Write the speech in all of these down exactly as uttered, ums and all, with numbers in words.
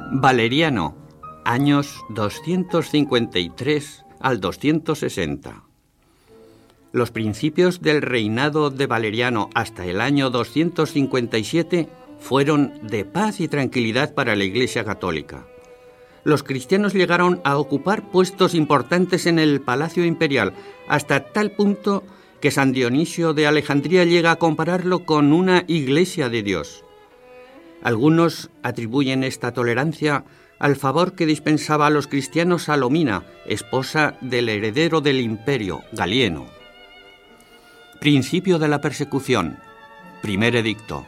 Valeriano, años doscientos cincuenta y tres al doscientos sesenta. Los principios del reinado de Valeriano hasta el año doscientos cincuenta y siete fueron de paz y tranquilidad para la Iglesia católica. Los cristianos llegaron a ocupar puestos importantes en el Palacio Imperial, hasta tal punto que San Dionisio de Alejandría llega a compararlo con una iglesia de Dios. Algunos atribuyen esta tolerancia al favor que dispensaba a los cristianos Salomina, esposa del heredero del imperio, Galieno. Principio de la persecución. Primer edicto.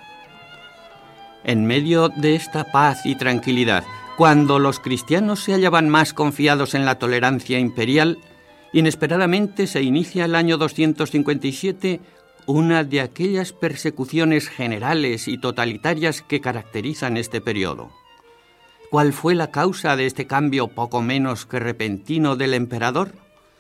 En medio de esta paz y tranquilidad, cuando los cristianos se hallaban más confiados en la tolerancia imperial, inesperadamente se inicia el año doscientos cincuenta y siete una de aquellas persecuciones generales y totalitarias que caracterizan este periodo. ¿Cuál fue la causa de este cambio poco menos que repentino del emperador?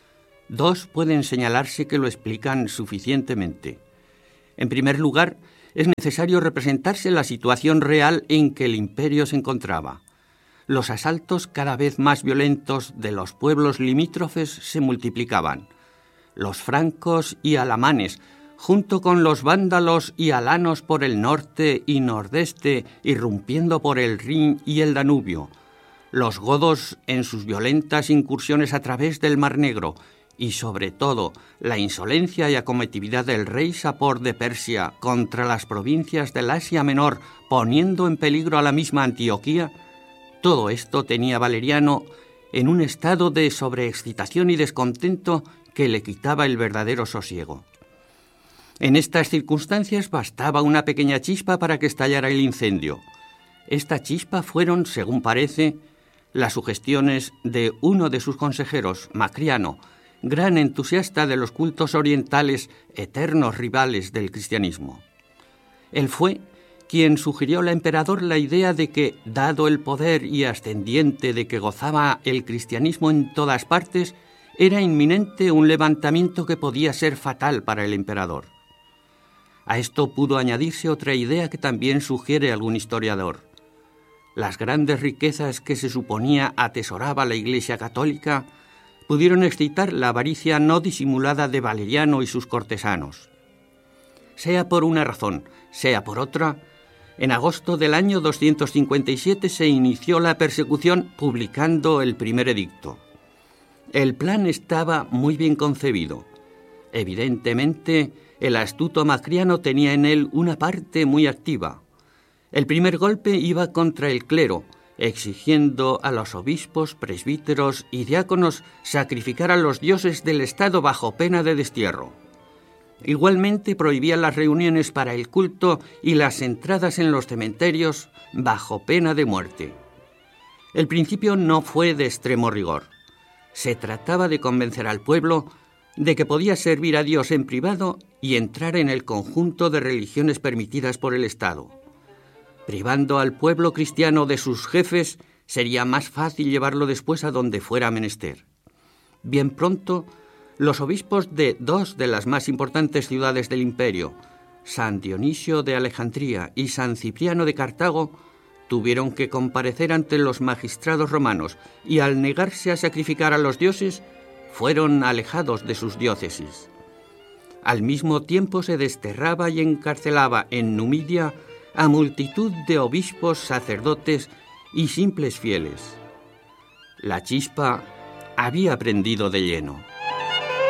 Dos pueden señalarse que lo explican suficientemente. En primer lugar, es necesario representarse la situación real en que el imperio se encontraba. Los asaltos cada vez más violentos de los pueblos limítrofes se multiplicaban. Los francos y alamanes, junto con los vándalos y alanos por el norte y nordeste, irrumpiendo por el Rin y el Danubio. Los godos en sus violentas incursiones a través del Mar Negro, y sobre todo la insolencia y acometividad del rey Sapor de Persia contra las provincias del Asia Menor, poniendo en peligro a la misma Antioquía, todo esto tenía a Valeriano en un estado de sobreexcitación y descontento que le quitaba el verdadero sosiego. En estas circunstancias bastaba una pequeña chispa para que estallara el incendio. Esta chispa fueron, según parece, las sugestiones de uno de sus consejeros, Macriano, gran entusiasta de los cultos orientales, eternos rivales del cristianismo. Él fue quien sugirió al emperador la idea de que, dado el poder y ascendiente de que gozaba el cristianismo en todas partes, era inminente un levantamiento que podía ser fatal para el emperador. A esto pudo añadirse otra idea que también sugiere algún historiador. Las grandes riquezas que se suponía atesoraba la Iglesia católica pudieron excitar la avaricia no disimulada de Valeriano y sus cortesanos. Sea por una razón, sea por otra, en agosto del año doscientos cincuenta y siete se inició la persecución publicando el primer edicto. El plan estaba muy bien concebido. Evidentemente, el astuto Macriano tenía en él una parte muy activa. El primer golpe iba contra el clero, exigiendo a los obispos, presbíteros y diáconos sacrificar a los dioses del Estado bajo pena de destierro. Igualmente prohibía las reuniones para el culto y las entradas en los cementerios bajo pena de muerte. El principio no fue de extremo rigor. Se trataba de convencer al pueblo de que podía servir a Dios en privado y entrar en el conjunto de religiones permitidas por el Estado. Privando al pueblo cristiano de sus jefes, sería más fácil llevarlo después a donde fuera menester. Bien pronto, los obispos de dos de las más importantes ciudades del imperio, San Dionisio de Alejandría y San Cipriano de Cartago, tuvieron que comparecer ante los magistrados romanos y al negarse a sacrificar a los dioses, fueron alejados de sus diócesis. Al mismo tiempo se desterraba y encarcelaba en Numidia a multitud de obispos, sacerdotes y simples fieles. La chispa había prendido de lleno.